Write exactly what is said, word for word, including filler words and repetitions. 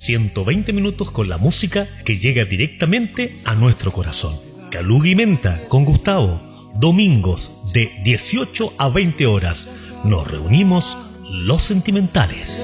ciento veinte minutos con la música que llega directamente a nuestro corazón. Caluga y Menta con Gustavo, domingos de dieciocho a veinte horas. Nos reunimos los sentimentales.